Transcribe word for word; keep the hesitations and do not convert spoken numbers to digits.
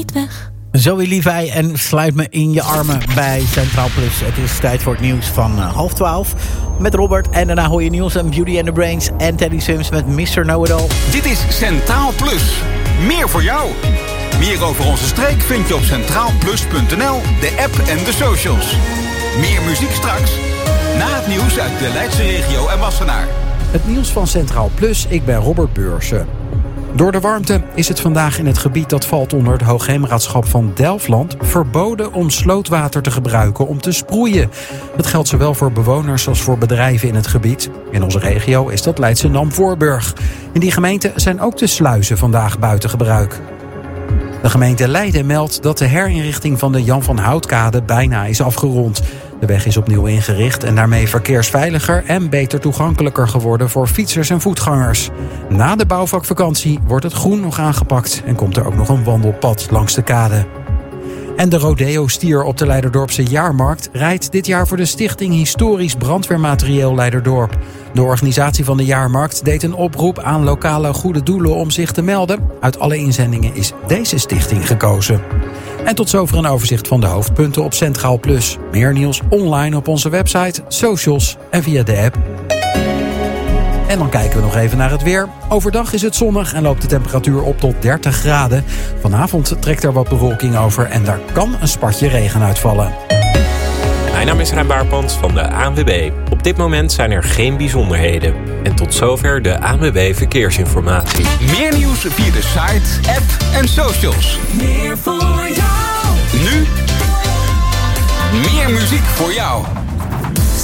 het weg. Zoe Levi en Sluit me in je armen bij Centraal Plus. Het is tijd voor het nieuws van uh, half twaalf met Robert. En daarna hoor je nieuws en Beauty and the Brains en Teddy Sims met mister Know-it-all. Dit is Centraal Plus. Meer voor jou. Meer over onze streek vind je op centraal plus punt n l, de app en de socials. Meer muziek straks, na het nieuws uit de Leidse regio en Wassenaar. Het nieuws van Centraal Plus, ik ben Robert Beursen. Door de warmte is het vandaag in het gebied dat valt onder het Hoogheemraadschap van Delfland verboden om slootwater te gebruiken om te sproeien. Dat geldt zowel voor bewoners als voor bedrijven in het gebied. In onze regio is dat Leidschendam-Voorburg. In die gemeente zijn ook de sluizen vandaag buiten gebruik. De gemeente Leiden meldt dat de herinrichting van de Jan van Houtkade bijna is afgerond. De weg is opnieuw ingericht en daarmee verkeersveiliger en beter toegankelijker geworden voor fietsers en voetgangers. Na de bouwvakvakantie wordt het groen nog aangepakt en komt er ook nog een wandelpad langs de kade. En de rodeo-stier op de Leiderdorpse jaarmarkt rijdt dit jaar voor de Stichting Historisch Brandweermaterieel Leiderdorp. De organisatie van de jaarmarkt deed een oproep aan lokale goede doelen om zich te melden. Uit alle inzendingen is deze stichting gekozen. En tot zover een overzicht van de hoofdpunten op Centraal Plus. Meer nieuws online op onze website, socials en via de app. En dan kijken we nog even naar het weer. Overdag is het zonnig en loopt de temperatuur op tot dertig graden. Vanavond trekt er wat bewolking over en daar kan een spatje regen uitvallen. Mijn naam is Rijn Baarpans van de A N W B. Op dit moment zijn er geen bijzonderheden. En tot zover de A N W B Verkeersinformatie. Meer nieuws via de site, app en socials. Meer voor jou. Nu meer muziek voor jou.